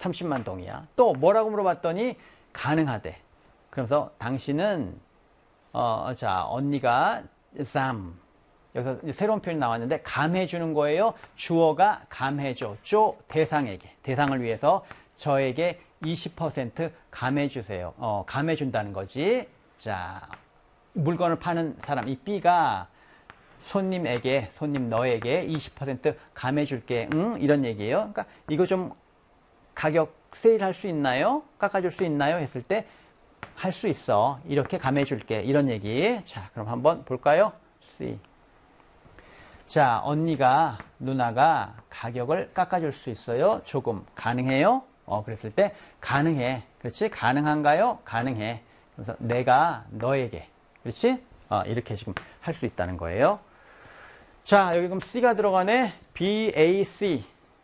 30만 동이야. 또 뭐라고 물어봤더니 가능하대. 그래서 당신은 자, 언니가 여기서 새로운 표현이 나왔는데 감해주는 거예요. 주어가 감해줘. 쪼 대상에게. 대상을 위해서 저에게 20% 감해주세요. 감해준다는 거지. 자, 물건을 파는 사람, 이 B가 손님 너에게 20% 감해줄게. 응? 이런 얘기예요. 그러니까 이거 좀 가격 세일할 수 있나요? 깎아줄 수 있나요? 했을 때 할 수 있어. 이렇게 감해줄게. 이런 얘기. 자, 그럼 한번 볼까요? C. 자, 누나가 가격을 깎아줄 수 있어요? 조금. 가능해요? 그랬을 때 가능해. 그렇지? 가능한가요? 가능해. 그래서 내가 너에게. 그렇지? 이렇게 지금 할 수 있다는 거예요. 자, 여기 그럼 C가 들어가네. BAC.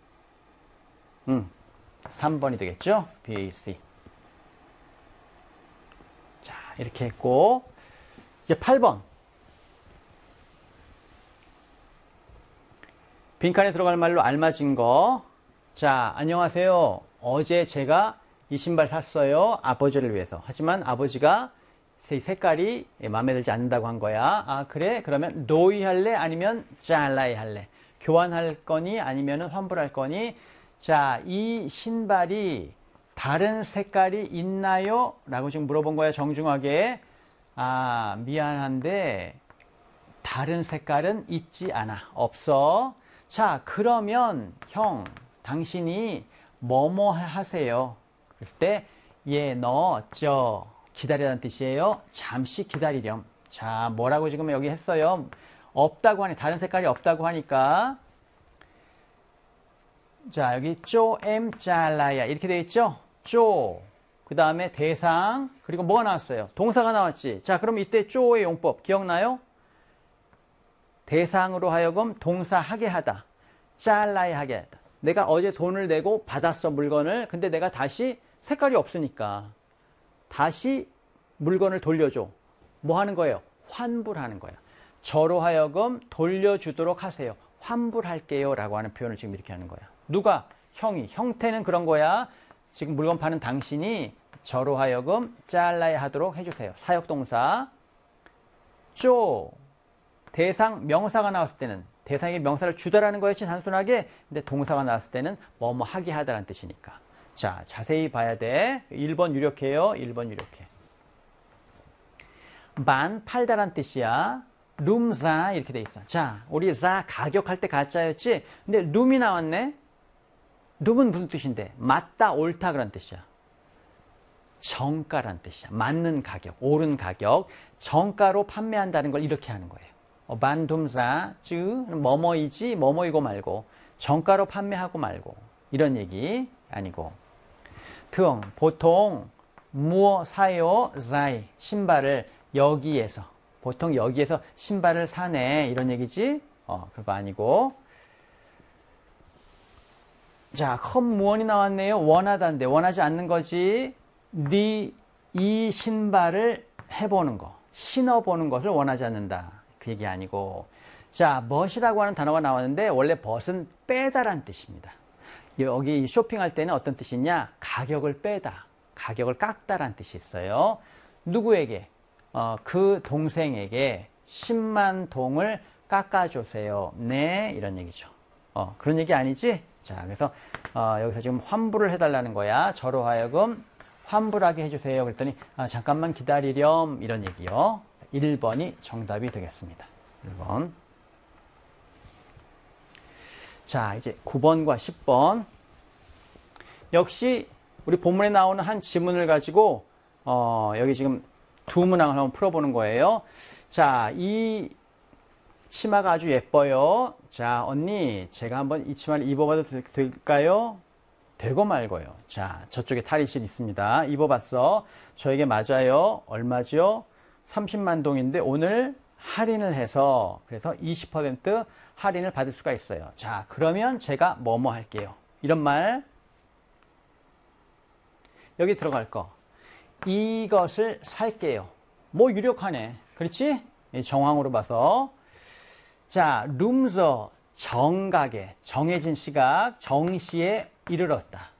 3번이 되겠죠? BAC. 자, 이렇게 했고, 이제 8번. 빈칸에 들어갈 말로 알맞은 거. 자, 안녕하세요. 어제 제가 이 신발 샀어요. 아버지를 위해서. 하지만 아버지가 색깔이 마음에 들지 않는다고 한 거야. 아, 그래? 그러면 노이 할래? 아니면 잘라이 할래? 교환할 거니? 아니면 환불할 거니? 자, 이 신발이 다른 색깔이 있나요? 라고 지금 물어본 거야, 정중하게. 아, 미안한데 다른 색깔은 있지 않아. 없어. 자, 그러면 형, 당신이 뭐뭐 하세요. 그럴 때 예, 너, 기다리라는 뜻이에요. 잠시 기다리렴. 자, 뭐라고 지금 여기 했어요? 없다고 하니, 다른 색깔이 없다고 하니까. 자, 여기 쪼엠 잘라야 이렇게 되어 있죠? 쪼. 그 다음에 대상. 그리고 뭐가 나왔어요? 동사가 나왔지. 자, 그럼 이때 쪼의 용법 기억나요? 대상으로 하여금 동사하게 하다. 잘라야 하게 하다. 내가 어제 돈을 내고 받았어, 물건을. 근데 내가 다시 색깔이 없으니까 다시 물건을 돌려줘. 뭐 하는 거예요? 환불하는 거예요. 저로 하여금 돌려주도록 하세요. 환불할게요 라고 하는 표현을 지금 이렇게 하는 거야. 누가? 형이. 형태는 그런 거야. 지금 물건 파는 당신이 저로 하여금 잘라야 하도록 해주세요. 사역동사. 쪼. 대상, 명사가 나왔을 때는 대상이 명사를 주다라는 거였지, 단순하게. 근데 동사가 나왔을 때는 뭐뭐 하게 하다라는 뜻이니까. 자, 자세히 봐야 돼. 1번 유력해요. 1번 유력해. 만, 팔다란 뜻이야. 룸사 이렇게 돼 있어. 자, 우리 자 가격할 때 가짜였지. 근데 룸이 나왔네. 룸은 무슨 뜻인데? 맞다, 옳다 그런 뜻이야. 정가란 뜻이야. 맞는 가격, 옳은 가격. 정가로 판매한다는 걸 이렇게 하는 거예요. 반둠사, 즉 뭐뭐이지 뭐뭐이고 말고 정가로 판매하고 말고 이런 얘기 아니고. 등, 보통 무어 사요 자이 신발을 여기에서, 보통 여기에서 신발을 사네 이런 얘기지. 그거 아니고. 자, 컴 무언이 나왔네요. 원하다인데 원하지 않는 거지. 이 신발을 해보는 거, 신어보는 것을 원하지 않는다. 그 얘기 아니고. 자, 벗이라고 하는 단어가 나왔는데 원래 벗은 빼다란 뜻입니다. 여기 쇼핑할 때는 어떤 뜻이냐? 가격을 빼다, 가격을 깎다란 뜻이 있어요. 누구에게? 그 동생에게 10만 동을 깎아주세요. 네, 이런 얘기죠. 그런 얘기 아니지? 자, 그래서 여기서 지금 환불을 해달라는 거야. 저로 하여금 환불하게 해주세요. 그랬더니 잠깐만 기다리렴 이런 얘기요. 1번이 정답이 되겠습니다. 1번. 자, 이제 9번과 10번. 역시 우리 본문에 나오는 한 지문을 가지고 여기 지금 두 문항을 한번 풀어보는 거예요. 자, 이 치마가 아주 예뻐요. 자, 언니, 제가 한번 이 치마를 입어봐도 될까요? 되고 말고요. 자, 저쪽에 탈의실 있습니다. 입어봤어. 저에게 맞아요. 얼마죠? 30만 동인데 오늘 할인을 해서, 그래서 20% 할인을 받을 수가 있어요. 자, 그러면 제가 뭐뭐 할게요. 이런 말. 여기 들어갈 거. 이것을 살게요. 뭐 유력하네. 그렇지? 정황으로 봐서. 자, 룸서 정각에, 정해진 시각, 정시에 이르렀다.